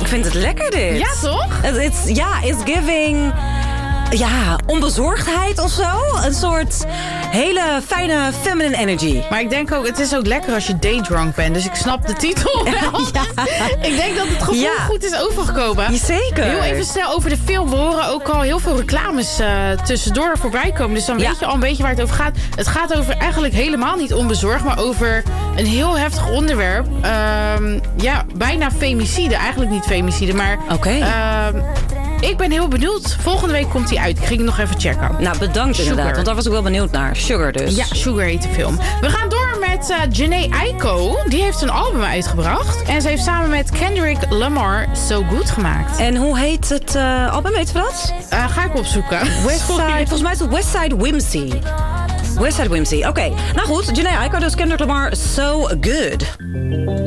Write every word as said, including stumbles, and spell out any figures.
vind het lekker dit. Ja, toch? Het it's, ja, it's giving... Ja, onbezorgdheid of zo. Een soort hele fijne feminine energy. Maar ik denk ook, het is ook lekker als je daydrunk bent. Dus ik snap de titel wel. Ja. Ik denk dat het gevoel Ja. goed is overgekomen. Zeker. Heel even snel over de film. We horen ook al heel veel reclames uh, tussendoor voorbij komen. Dus dan Ja. weet je al een beetje waar het over gaat. Het gaat over eigenlijk helemaal niet onbezorgd. Maar over een heel heftig onderwerp. Um, ja, bijna femicide. Eigenlijk niet femicide, maar... Oké. Okay. Um, ik ben heel benieuwd. Volgende week komt hij uit. Ik ging nog even checken. Nou, bedankt Sugar. inderdaad. Want daar was ik wel benieuwd naar. Sugar dus. Ja, Sugar heet de film. We gaan door met uh, Jhené Aiko. Die heeft een album uitgebracht. En ze heeft samen met Kendrick Lamar So Good gemaakt. En hoe heet het uh, album? Weet je dat? Uh, ga ik opzoeken. Westside, volgens mij is het Westside Whimsy. Westside Whimsy, oké. Okay. Nou goed, Jhené Aiko dus Kendrick Lamar So Good.